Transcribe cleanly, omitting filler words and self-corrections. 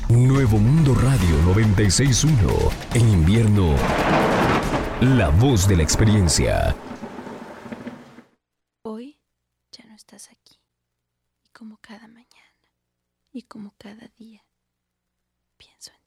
Nuevo Mundo Radio 96.1. En invierno, la voz de la experiencia. Hoy ya no estás aquí. Y como cada mañana, y como cada día, pienso en